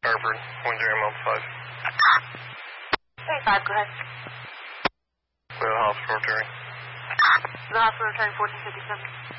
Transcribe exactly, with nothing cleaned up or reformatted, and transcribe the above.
Harvard, one zero month five. Hey, five, go ahead. Clear the hospital returning. The hospital returning fourteen fifty-seven.